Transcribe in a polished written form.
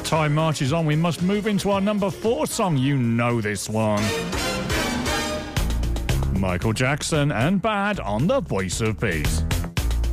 time marches on, we must move into our number 4 song. You know this one. Michael Jackson and Bad on The Voice of Peace.